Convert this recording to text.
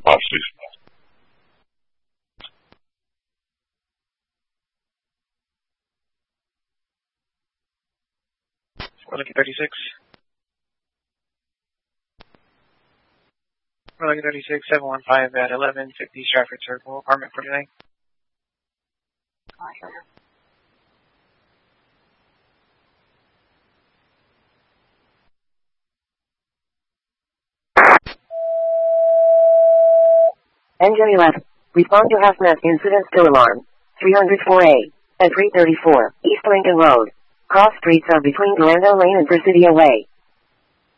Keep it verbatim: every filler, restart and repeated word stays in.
five station. We're looking thirty-six. We're looking thirty-six, seven one five at eleven fifty Stratford Circle, apartment forty-nine. Engine eleven. Respond to hazmat incident still alarm. three oh four A and three thirty-four East Lincoln Road. Cross streets are between Glendale Lane and Presidio Way.